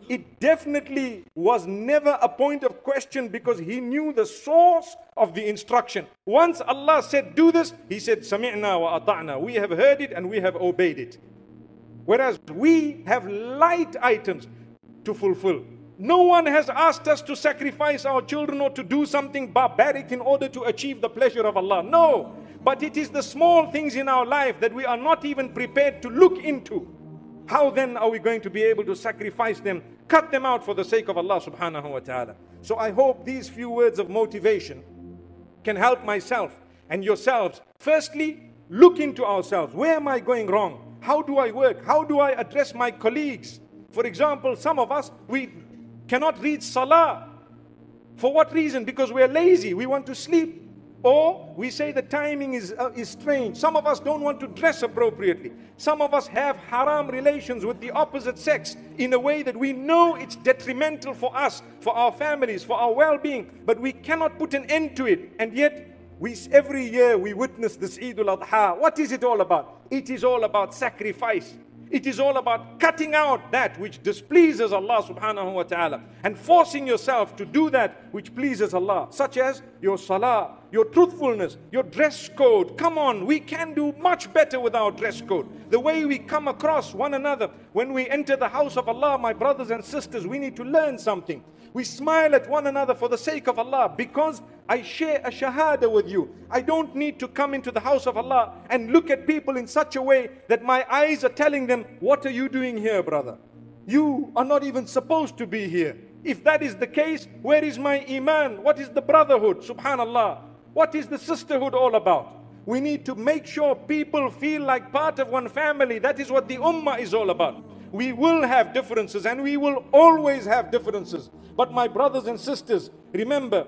it definitely was never a point of question because he knew the source of the instruction. Once Allah said, do this, he said, Sami'na wa ata'na. We have heard it and we have obeyed it. Whereas we have light items to fulfill. No one has asked us to sacrifice our children or to do something barbaric in order to achieve the pleasure of Allah. No. But it is the small things in our life that we are not even prepared to look into. How then are we going to be able to sacrifice them, cut them out for the sake of Allah subhanahu wa ta'ala? So I hope these few words of motivation can help myself and yourselves. Firstly, look into ourselves. Where am I going wrong? How do I work? How do I address my colleagues? For example, some of us, we cannot read salah. For what reason? Because we are lazy. We want to sleep. Or we say the timing is strange. Some of us don't want to dress appropriately. Some of us have haram relations with the opposite sex in a way that we know it's detrimental for us, for our families, for our well-being. But we cannot put an end to it. And yet, every year we witness this Eid al-Adha. What is it all about? It is all about sacrifice. It is all about cutting out that which displeases Allah subhanahu wa ta'ala and forcing yourself to do that which pleases Allah, such as your salah, your truthfulness, your dress code. Come on, we can do much better with our dress code. The way we come across one another when we enter the house of Allah, my brothers and sisters, we need to learn something. We smile at one another for the sake of Allah because I share a shahada with you. I don't need to come into the house of Allah and look at people in such a way that my eyes are telling them, what are you doing here, brother? You are not even supposed to be here. If that is the case, where is my iman? What is the brotherhood? Subhanallah. What is the sisterhood all about? We need to make sure people feel like part of one family. That is what the ummah is all about. We will have differences and we will always have differences. But my brothers and sisters, remember,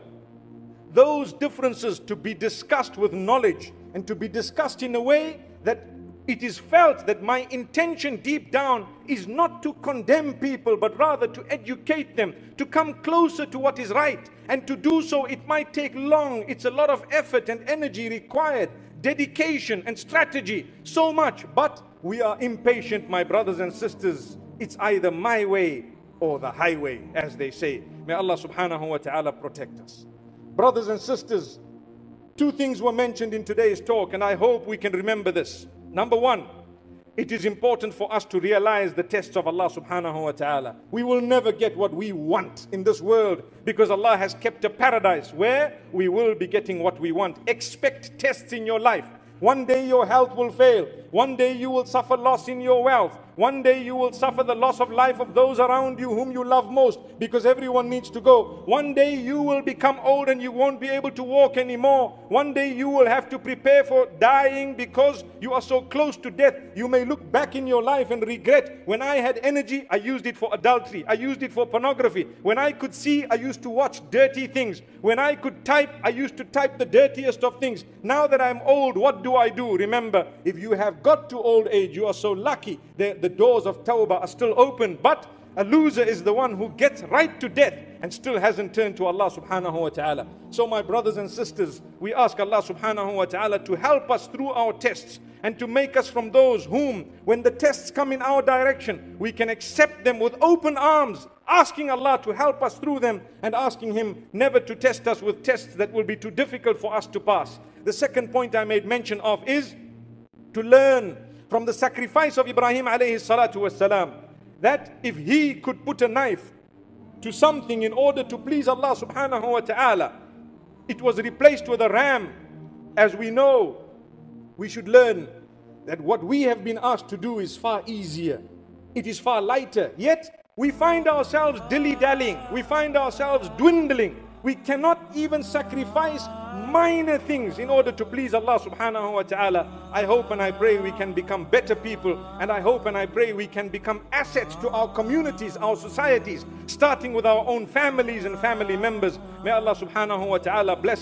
those differences to be discussed with knowledge and to be discussed in a way that it is felt that my intention deep down is not to condemn people, but rather to educate them, to come closer to what is right. And to do so, it might take long. It's a lot of effort and energy required, dedication and strategy, so much. But we are impatient, my brothers and sisters. It's either my way or the highway, as they say. May Allah subhanahu wa ta'ala protect us. Brothers and sisters, two things were mentioned in today's talk, and I hope we can remember this. Number one, it is important for us to realize the tests of Allah subhanahu wa ta'ala. We will never get what we want in this world because Allah has kept a paradise where we will be getting what we want. Expect tests in your life. One day your health will fail. One day you will suffer loss in your wealth. One day you will suffer the loss of life of those around you whom you love most, because everyone needs to go. One day you will become old and you won't be able to walk anymore. One day you will have to prepare for dying because you are so close to death. You may look back in your life and regret, when I had energy, I used it for adultery. I used it for pornography. When I could see, I used to watch dirty things. When I could type, I used to type the dirtiest of things. Now that I'm old, what do I do? Remember, if you have got to old age, you are so lucky. The doors of tawbah are still open. But a loser is the one who gets right to death and still hasn't turned to Allah subhanahu wa ta'ala. So my brothers and sisters, we ask Allah subhanahu wa ta'ala to help us through our tests and to make us from those whom, when the tests come in our direction, we can accept them with open arms, asking Allah to help us through them and asking Him never to test us with tests that will be too difficult for us to pass. The second point I made mention of is to learn from the sacrifice of Ibrahim alayhi salatu wasalam, that if he could put a knife to something in order to please Allah subhanahu wa ta'ala, it was replaced with a ram. As we know, we should learn that what we have been asked to do is far easier. It is far lighter. Yet we find ourselves dilly-dallying. We find ourselves dwindling. We cannot even sacrifice minor things in order to please Allah subhanahu wa ta'ala. I hope and I pray we can become better people, and I hope and I pray we can become assets to our communities, our societies, starting with our own families and family members. May Allah subhanahu wa ta'ala bless